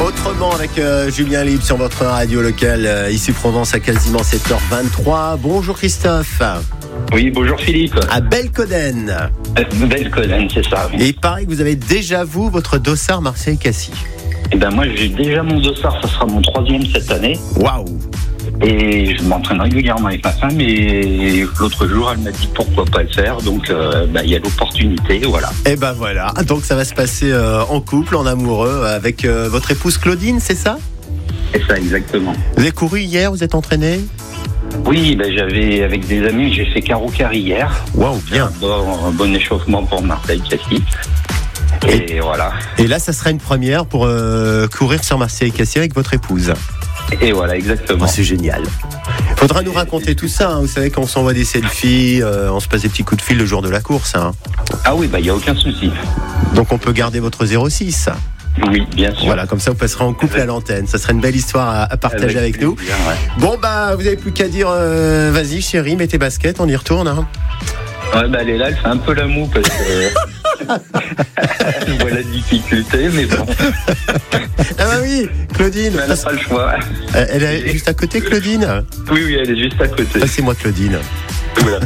Autrement avec Julien Libre sur votre radio locale, ici Provence à quasiment 7h23. Bonjour Christophe. Oui, bonjour Philippe. À Belconnen. Belconnen, c'est ça. Oui. Et il paraît que vous avez déjà, vous, votre dossard Marseille-Cassis. Eh ben moi, j'ai déjà mon dossard, ça sera mon 3e cette année. Waouh. Et je m'entraîne régulièrement avec ma femme et l'autre jour, elle m'a dit pourquoi pas le faire. Donc, il y a l'opportunité, voilà. Et ben voilà, donc ça va se passer en couple, en amoureux, avec votre épouse Claudine, c'est ça? C'est ça, exactement. Vous avez couru hier, vous êtes entraîné? Oui, j'avais, avec des amis, j'ai fait Caro-Cari hier. Waouh, bien. Un bon échauffement pour Marseille-Cassis. Et voilà. Et là, ça sera une première pour courir sur Marseille-Cassis avec votre épouse. Et voilà, exactement. Oh, c'est génial. Faudra nous raconter tout ça. Hein. Vous savez qu'on s'envoie des selfies, on se passe des petits coups de fil le jour de la course. Hein. Ah oui, il n'y a aucun souci. Donc on peut garder votre 06. Oui, bien sûr. Voilà, comme ça vous passerez en couple à l'antenne. Ça serait une belle histoire à partager avec nous. Bien, ouais. Bon, vous n'avez plus qu'à dire, vas-y chérie, mets tes baskets, on y retourne. Hein. Ouais, elle est là, elle fait un peu la moue parce que je vois la difficulté, mais bon. Ah bah oui, Claudine. Elle n'a pas le choix. Elle est juste à côté, Claudine? Oui, elle est juste à côté. Passez-moi Claudine. Voilà,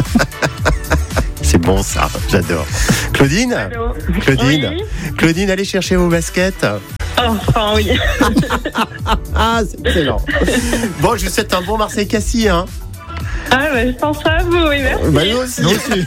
c'est bon ça, j'adore. Claudine? Allô. Claudine, Oui. Claudine, allez chercher vos baskets. Enfin, oui. Ah, c'est excellent. Bon, je vous souhaite un bon Marseille-Cassis, hein. Ah, je pense à vous, oui, merci. Nous aussi.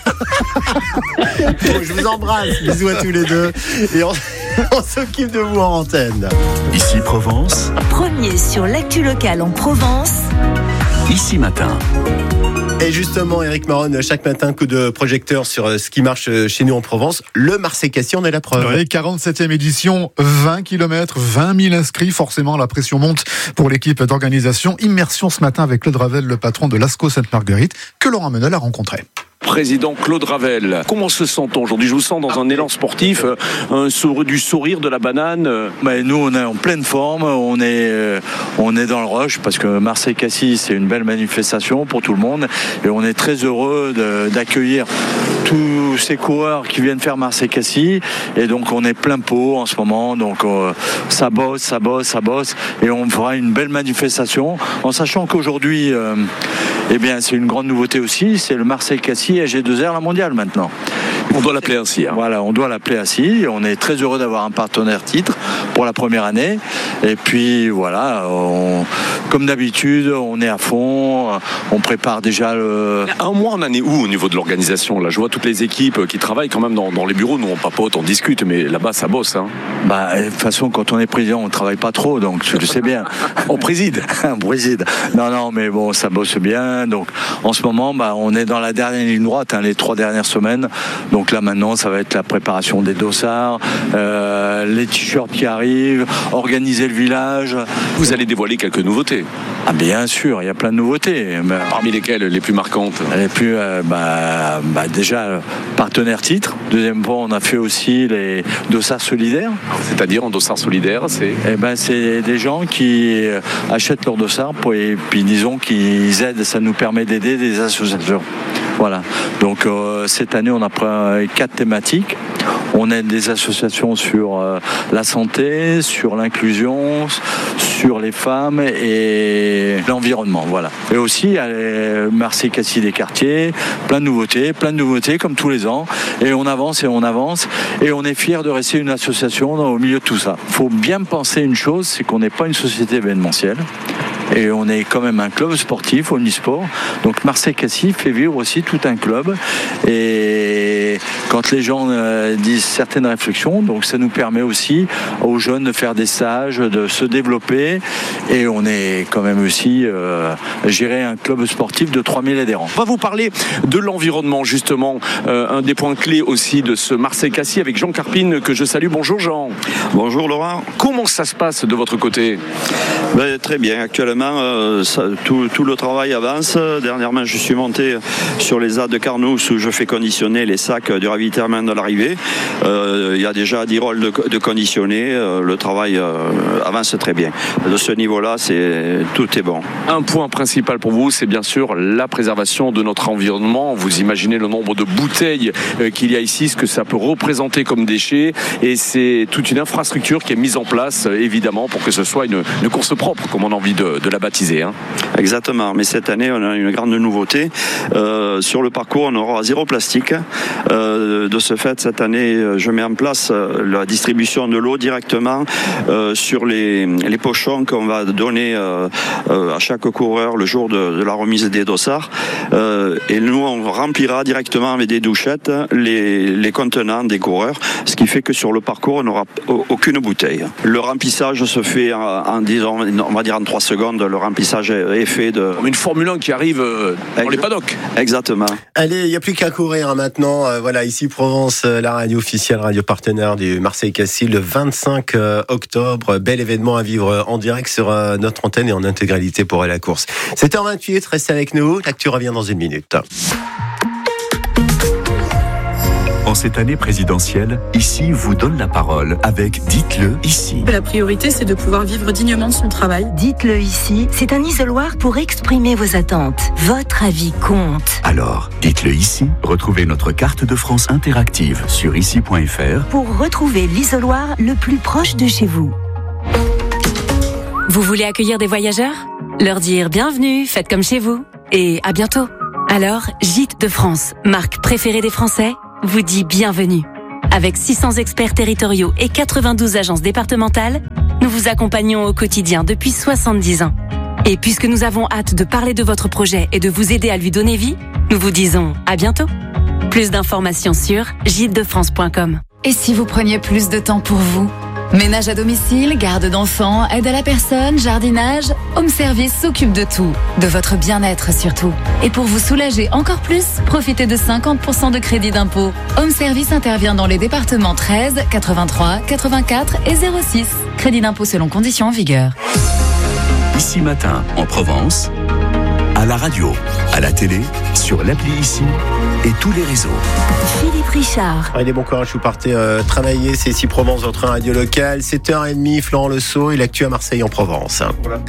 Bon, je vous embrasse. Bisous à tous les deux. Et on s'occupe de vous en antenne. Ici Provence, Premier sur l'actu locale en Provence. Ici Matin. Et justement, Eric Maron, chaque matin, coup de projecteur sur ce qui marche chez nous en Provence. Le Marseille-Cassis, on est la preuve. Oui, 47e édition, 20 km, 20 000 inscrits. Forcément, la pression monte pour l'équipe d'organisation. Immersion ce matin avec Claude Ravel, le patron de l'Asco Sainte-Marguerite, que Laurent Menel a rencontré. Président Claude Ravel, comment se sent-on aujourd'hui? Je vous sens dans un élan sportif, du sourire, de la banane. Nous, on est en pleine forme, on est dans le rush parce que Marseille-Cassis, c'est une belle manifestation pour tout le monde et on est très heureux d'accueillir tous ces coureurs qui viennent faire Marseille-Cassis et donc on est plein pot en ce moment, donc ça bosse et on fera une belle manifestation en sachant qu'aujourd'hui, c'est une grande nouveauté aussi, c'est le Marseille-Cassis AG2R, la mondiale maintenant. On doit l'appeler ainsi. Hein. Voilà, on doit l'appeler ainsi. On est très heureux d'avoir un partenaire titre pour la première année. Et puis voilà, comme d'habitude, on est à fond. On prépare déjà le... Un mois, on en est où au niveau de l'organisation? Là, je vois toutes les équipes qui travaillent quand même dans les bureaux. Nous, on papote, on discute, mais là-bas, ça bosse. Hein. De toute façon, quand on est président, on ne travaille pas trop, donc tu le sais bien. On préside. On préside. Non, mais bon, ça bosse bien. Donc, en ce moment, on est dans la dernière ligne droite, les 3 dernières semaines. Donc là, maintenant, ça va être la préparation des dossards, les t-shirts qui arrivent, organiser le village. Vous allez dévoiler quelques nouveautés. Ah, bien sûr, il y a plein de nouveautés. Parmi lesquelles les plus marquantes? Les plus, déjà, partenaire titre. Deuxième point, on a fait aussi les dossards solidaires. C'est-à-dire, en dossard solidaire, c'est... C'est des gens qui achètent leurs dossards et puis disons qu'ils aident, ça nous permet d'aider des associations. Voilà. Donc cette année, on a pris 4 thématiques. On aide des associations sur la santé, sur l'inclusion, sur les femmes et l'environnement. Voilà. Et aussi Marseille-Cassis des quartiers, plein de nouveautés comme tous les ans. Et on avance et on est fiers de rester une association au milieu de tout ça. Il faut bien penser une chose, c'est qu'on n'est pas une société événementielle. Et on est quand même un club sportif, omnisport. Donc Marseille-Cassis fait vivre aussi tout un club. Et quand les gens disent certaines réflexions, donc ça nous permet aussi aux jeunes de faire des stages, de se développer. Et on est quand même aussi gérer un club sportif de 3000 adhérents. On va vous parler de l'environnement, justement. Un des points clés aussi de ce Marseille-Cassis avec Jean Carpine, que je salue. Bonjour Jean. Bonjour Laurent. Comment ça se passe de votre côté? Très bien. Actuellement, tout le travail avance. Dernièrement, je suis monté sur les ZAD de Carnousse où je fais conditionner les sacs du ravitaillement ravitaillement de l'arrivée. Il y a déjà 10 rôles de conditionnés. Le travail avance très bien. De ce niveau-là, tout est bon. Un point principal pour vous, c'est bien sûr la préservation de notre environnement. Vous imaginez le nombre de bouteilles qu'il y a ici, ce que ça peut représenter comme déchets, et c'est toute une infrastructure qui est mise en place, évidemment, pour que ce soit une course propre, comme on a envie de la baptiser. Exactement, mais cette année, on a une grande nouveauté. Sur le parcours, on aura 0 plastique. De ce fait, cette année, je mets en place la distribution de l'eau directement sur les pochons qu'on va donner à chaque coureur le jour de la remise des dossards. Et nous, on remplira directement avec des douchettes les contenants des coureurs, ce qui fait que sur le parcours, on n'aura aucune bouteille. Le remplissage se fait disons, on va dire en 3 secondes. Le remplissage est fait de... Comme une Formule 1 qui arrive dans les paddocks. Exactement. Allez, il n'y a plus qu'à courir maintenant. Voilà, ici Provence, la radio officielle, radio partenaire du Marseille-Cassis, le 25 octobre. Bel événement à vivre en direct sur notre antenne et en intégralité pour la course. 7h28, restez avec nous. L'actu revient dans une minute. En cette année présidentielle, ici vous donne la parole avec Dites-le ici. La priorité, c'est de pouvoir vivre dignement de son travail. Dites-le ici, c'est un isoloir pour exprimer vos attentes. Votre avis compte. Alors, dites-le ici. Retrouvez notre carte de France interactive sur ici.fr pour retrouver l'isoloir le plus proche de chez vous. Vous voulez accueillir des voyageurs ? Leur dire bienvenue, faites comme chez vous. Et à bientôt. Alors, Gîtes de France, marque préférée des Français, vous dit bienvenue. Avec 600 experts territoriaux et 92 agences départementales, nous vous accompagnons au quotidien depuis 70 ans. Et puisque nous avons hâte de parler de votre projet et de vous aider à lui donner vie, nous vous disons à bientôt. Plus d'informations sur gîtesdefrance.com. Et si vous preniez plus de temps pour vous ? Ménage à domicile, garde d'enfants, aide à la personne, jardinage, Home Service s'occupe de tout, de votre bien-être surtout. Et pour vous soulager encore plus, profitez de 50% de crédit d'impôt. Home Service intervient dans les départements 13, 83, 84 et 06. Crédit d'impôt selon conditions en vigueur. Ici Matin, en Provence, à la radio, à la télé, sur l'appli Ici et tous les réseaux. Philippe Richard. Allez, bon courage, vous partez travailler. C'est ici Provence, votre radio locale. 7h30, Florent Le Sceau, et l'actu à Marseille en Provence.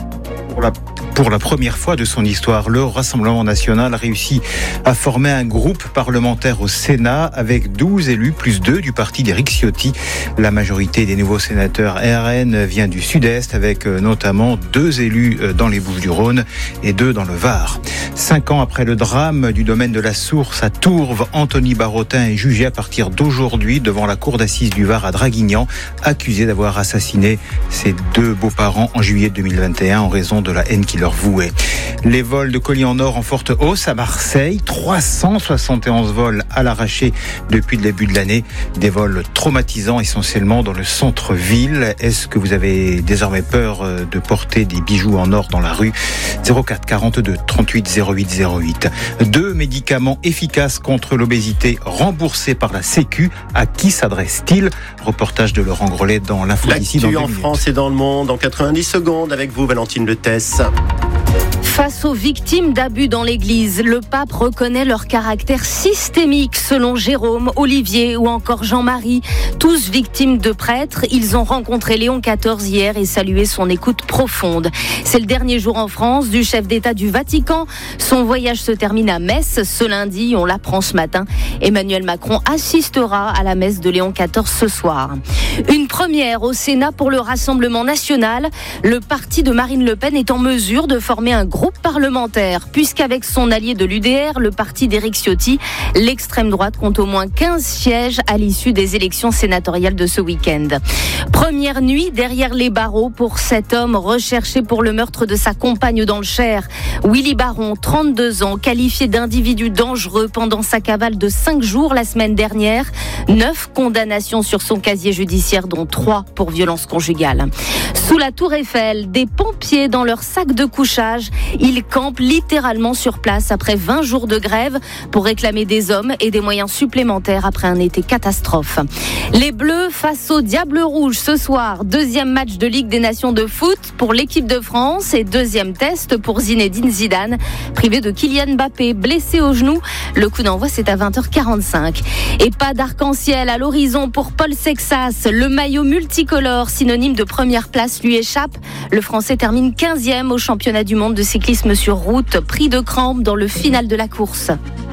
Pour la première fois de son histoire, le Rassemblement national a réussi à former un groupe parlementaire au Sénat avec 12 élus plus 2 du parti d'Éric Ciotti. La majorité des nouveaux sénateurs RN vient du Sud-Est avec notamment 2 élus dans les Bouches-du-Rhône et 2 dans le Var. 5 ans après le drame du domaine de la Source à Tourves, Anthony Barotin est jugé à partir d'aujourd'hui devant la cour d'assises du Var à Draguignan, accusé d'avoir assassiné ses 2 beaux-parents en juillet 2021 en raison de la haine qu'il leur vouait. Les vols de colis en or en forte hausse à Marseille, 371 vols à l'arraché depuis le début de l'année, des vols traumatisants essentiellement dans le centre-ville. Est-ce que vous avez désormais peur de porter des bijoux en or dans la rue ? 04 42 38 08 08. 2 médicaments efficaces contre l'obésité remboursés par la Sécu. À qui s'adresse-t-il ? Reportage de Laurent Grelet dans l'Info d'ici dans 2 minutes. L'actu en France et dans le monde en 90 secondes avec vous, Valentine Letesse. Face aux victimes d'abus dans l'Église, le pape reconnaît leur caractère systémique selon Jérôme, Olivier ou encore Jean-Marie. Tous victimes de prêtres, ils ont rencontré Léon XIV hier et salué son écoute profonde. C'est le dernier jour en France du chef d'État du Vatican. Son voyage se termine à Metz ce lundi, on l'apprend ce matin. Emmanuel Macron assistera à la messe de Léon XIV ce soir. Une première au Sénat pour le Rassemblement national. Le parti de Marine Le Pen est en mesure de former un groupe parlementaire, puisqu'avec son allié de l'UDR, le parti d'Éric Ciotti, l'extrême droite compte au moins 15 sièges à l'issue des élections sénatoriales de ce week-end. Première nuit derrière les barreaux pour cet homme recherché pour le meurtre de sa compagne dans le Cher. Willy Baron, 32 ans, qualifié d'individu dangereux pendant sa cavale de 5 jours la semaine dernière. 9 condamnations sur son casier judiciaire, dont 3 pour violence conjugale. Sous la Tour Eiffel, des pompiers dans leur sac de couchage chauffage. Ils campent littéralement sur place après 20 jours de grève pour réclamer des hommes et des moyens supplémentaires après un été catastrophe. Les Bleus face aux Diables Rouges ce soir. Deuxième match de Ligue des Nations de foot pour l'équipe de France et deuxième test pour Zinedine Zidane, privé de Kylian Mbappé, blessé au genou. Le coup d'envoi, c'est à 20h45. Et pas d'arc-en-ciel à l'horizon pour Paul Sexas. Le maillot multicolore, synonyme de première place, lui échappe. Le Français termine 15e au championnat du monde de cyclisme sur route, pris de crampes dans le final de la course.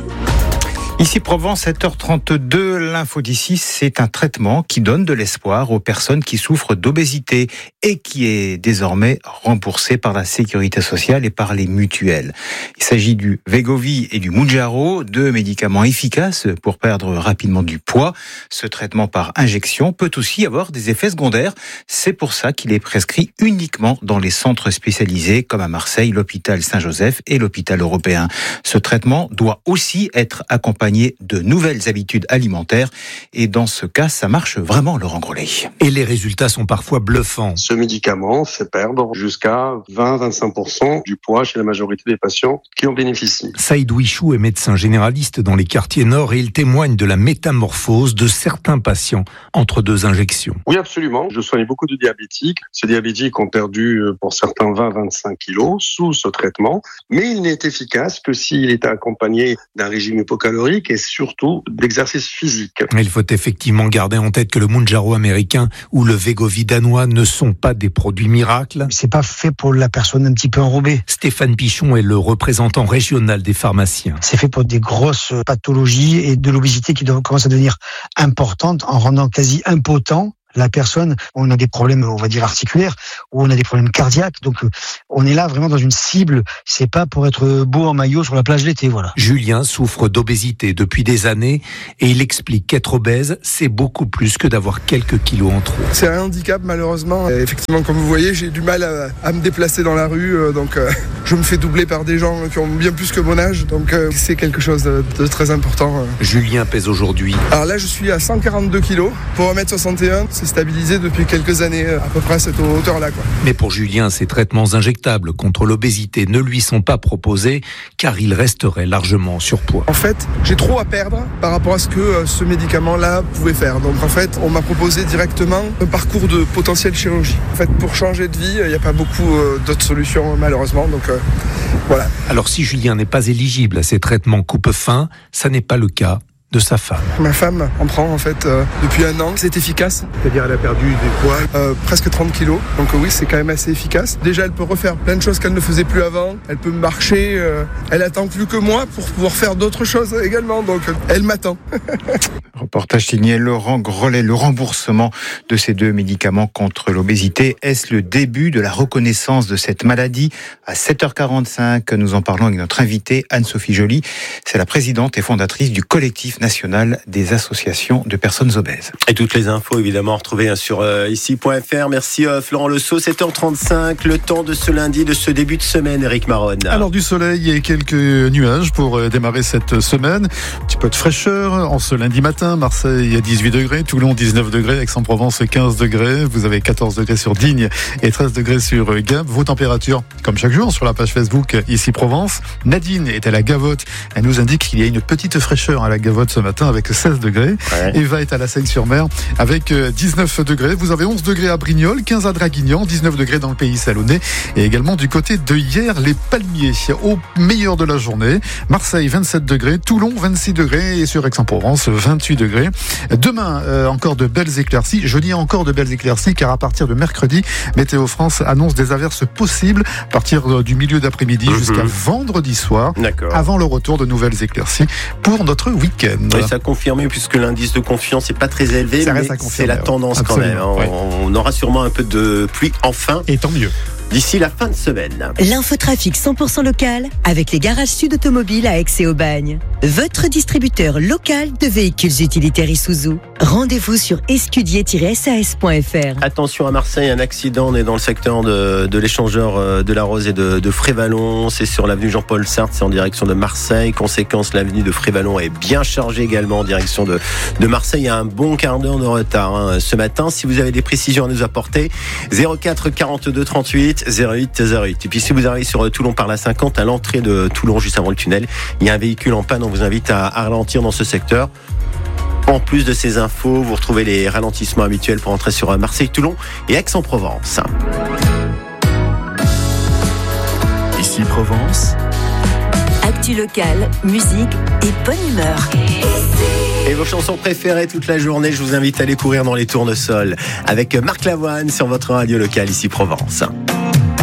Ici Provence, 7h32, l'info d'ici, c'est un traitement qui donne de l'espoir aux personnes qui souffrent d'obésité et qui est désormais remboursé par la sécurité sociale et par les mutuelles. Il s'agit du Wegovy et du Mounjaro, deux médicaments efficaces pour perdre rapidement du poids. Ce traitement par injection peut aussi avoir des effets secondaires. C'est pour ça qu'il est prescrit uniquement dans les centres spécialisés comme à Marseille, l'hôpital Saint-Joseph et l'hôpital européen. Ce traitement doit aussi être accompagné de nouvelles habitudes alimentaires et dans ce cas, ça marche vraiment, Laurent Grollet. Et les résultats sont parfois bluffants. Ce médicament fait perdre jusqu'à 20-25% du poids chez la majorité des patients qui en bénéficient. Saïd Ouichou est médecin généraliste dans les quartiers nord et il témoigne de la métamorphose de certains patients entre deux injections. Oui, absolument. Je soigne beaucoup de diabétiques. Ces diabétiques ont perdu pour certains 20-25 kilos sous ce traitement, mais il n'est efficace que s'il est accompagné d'un régime hypocalorique et surtout d'exercice physique. Il faut effectivement garder en tête que le Mounjaro américain ou le Wegovy danois ne sont pas des produits miracles. C'est pas fait pour la personne un petit peu enrobée. Stéphane Pichon est le représentant régional des pharmaciens. C'est fait pour des grosses pathologies et de l'obésité qui commence à devenir importante en rendant quasi impotent la personne. On a des problèmes, on va dire, articulaires, ou on a des problèmes cardiaques. Donc, on est là vraiment dans une cible. C'est pas pour être beau en maillot sur la plage l'été, voilà. Julien souffre d'obésité depuis des années et il explique qu'être obèse, c'est beaucoup plus que d'avoir quelques kilos en trop. C'est un handicap, malheureusement. Et effectivement, comme vous voyez, j'ai du mal à me déplacer dans la rue. Donc, je me fais doubler par des gens qui ont bien plus que mon âge. Donc, c'est quelque chose de très important. Julien pèse aujourd'hui. Alors là, je suis à 142 kilos pour 1m61. C'est stabilisé depuis quelques années, à peu près à cette hauteur-là, quoi. Mais pour Julien, ces traitements injectables contre l'obésité ne lui sont pas proposés car il resterait largement en surpoids. En fait, j'ai trop à perdre par rapport à ce que ce médicament-là pouvait faire. Donc en fait, on m'a proposé directement un parcours de potentielle chirurgie. En fait, pour changer de vie, il n'y a pas beaucoup d'autres solutions, malheureusement. Donc voilà. Alors si Julien n'est pas éligible à ces traitements coupe-faim, ça n'est pas le cas de sa femme. Ma femme en prend en fait depuis 1 an. C'est efficace. C'est-à-dire elle a perdu du poids, presque 30 kilos. Donc oui, c'est quand même assez efficace. Déjà, elle peut refaire plein de choses qu'elle ne faisait plus avant. Elle peut marcher. Elle attend plus que moi pour pouvoir faire d'autres choses également. Donc elle m'attend. Reportage signé Laurent Grollet. Le remboursement de ces deux médicaments contre l'obésité, est-ce le début de la reconnaissance de cette maladie ? À 7h45, nous en parlons avec notre invitée Anne-Sophie Joly. C'est la présidente et fondatrice du collectif national des associations de personnes obèses. Et toutes les infos, évidemment, retrouvées sur ici.fr. Merci Florent Lesault. 7h35, le temps de ce lundi, de ce début de semaine, Eric Maronne. Alors du soleil et quelques nuages pour démarrer cette semaine. Un petit peu de fraîcheur en ce lundi matin. Marseille à 18 degrés, Toulon 19 degrés, Aix-en-Provence 15 degrés. Vous avez 14 degrés sur Digne et 13 degrés sur Gap. Vos températures, comme chaque jour, sur la page Facebook Ici Provence. Nadine est à la Gavotte. Elle nous indique qu'il y a une petite fraîcheur à la Gavotte ce matin avec 16 degrés. Ouais. Eva est à la Seigne-sur-Mer avec 19 degrés. Vous avez 11 degrés à Brignoles, 15 à Draguignan, 19 degrés dans le pays salonnais et également du côté de Hyères, les Palmiers au meilleur de la journée. Marseille 27 degrés, Toulon 26 degrés et sur Aix-en-Provence 28 degrés. Demain, encore de belles éclaircies. Je dis encore de belles éclaircies car à partir de mercredi, Météo France annonce des averses possibles à partir du milieu d'après-midi jusqu'à vendredi soir. D'accord. Avant le retour de nouvelles éclaircies pour notre week-end. Oui, ça a confirmé puisque l'indice de confiance n'est pas très élevé, mais c'est la tendance quand même. On aura sûrement un peu de pluie enfin. Et tant mieux. D'ici la fin de semaine. L'infotrafic 100% local avec les garages Sud Automobiles à Aix et Aubagne. Votre distributeur local de véhicules utilitaires Isuzu. Rendez-vous sur escudier-sas.fr. Attention à Marseille, un accident. On est dans le secteur de l'échangeur de la Rose et de Frévalon. C'est sur l'avenue Jean-Paul Sartre, c'est en direction de Marseille. Conséquence, l'avenue de Frévalon est bien chargée également en direction de Marseille. Il y a un bon quart d'heure de retard ce matin. Si vous avez des précisions à nous apporter, 04 42 38 08 08 08. Et puis si vous arrivez sur Toulon par la 50, à l'entrée de Toulon, juste avant le tunnel, il y a un véhicule en panne. On vous invite à ralentir dans ce secteur. En plus de ces infos, vous retrouvez les ralentissements habituels pour entrer sur Marseille, Toulon et Aix-en-Provence. Ici Provence. Actu locale, musique et bonne humeur. Et vos chansons préférées toute la journée, je vous invite à les courir dans les tournesols avec Marc Lavoine sur votre radio locale ici Provence.